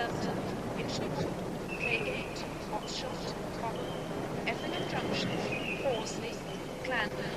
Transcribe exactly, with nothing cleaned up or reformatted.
Surbiton, Hitchin, Claygate, Oxshott, Cobham, Effingham Junction, Horsley, Clandon,